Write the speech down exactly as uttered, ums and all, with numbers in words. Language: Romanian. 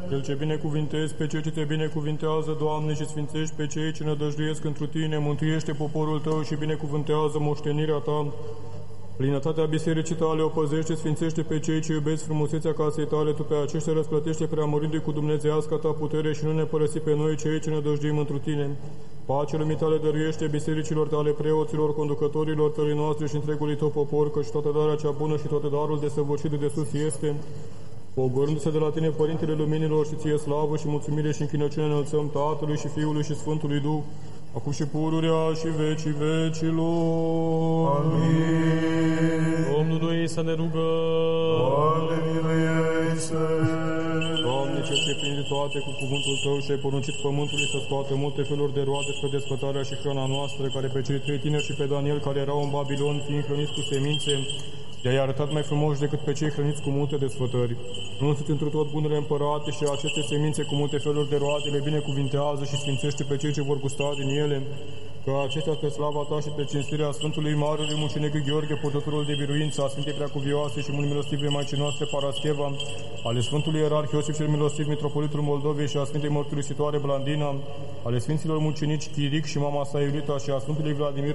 Cel ce binecuvintezi pe cei ce te binecuvintează, Doamne, și sfințești pe cei ce nădăjduiesc întru Tine, mântuiește poporul Tău și binecuvântează moștenirea Ta. Plinătatea bisericii Tale o păzește, sfințește pe cei ce iubesc frumusețea casei Tale, Tu pe aceștia răsplătește preamărindu-i cu dumnezeiasca Ta putere și nu ne părăsi pe noi cei ce nădăjduim întru Tine. Pace lumii Tale dăruiește bisericilor Tale, preoților, conducătorilor țării noastre și întregului Tău popor, căci toată darea cea bună și toate darul desăvârșit de sus este. Pogorându-se de la Tine, Părintele Luminilor, și Ție slavă și mulțumire și închinăciune înălțăm Tatălui și Fiului și Sfântului Duh, acum și pururea și vecii vecilor. Amin. Domnului să ne rugăm. Doamne, miluiește! Doamne, Cel ce prin toate cu cuvântul Tău și ai poruncit pământului să scoată multe feluri de roade spre desfătarea și hrana noastră, care pe cei trei tineri și pe Daniel, care erau în Babilon, fiind hrăniți cu semințe, i-ai arătat mai frumos decât pe cei hrăniți cu multe desfătări. Însuți întru tot bunele împărate și aceste semințe cu multe feluri de roade le binecuvintează și sfințește pe cei ce vor gusta din ele, că acestea pe slava Ta și pe cinstirea Sfântului Marele Mucenic Gheorghe, purtătorul de biruință, a Sfintei Preacuvioase și mult milostive Maicii noastre Parascheva, ale Sfântului Ierarh Iosif cel Milostiv, Mitropolitul Moldovei și a Sfintei Mărturisitoare Blandina, ale Sfinților Mucenici Chiric și mama sa Iulita și a Sfântului Vladimir